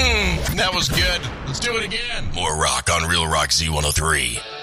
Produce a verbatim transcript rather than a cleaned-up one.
That was good. Let's do it again. More rock on Real Rock Z one oh three.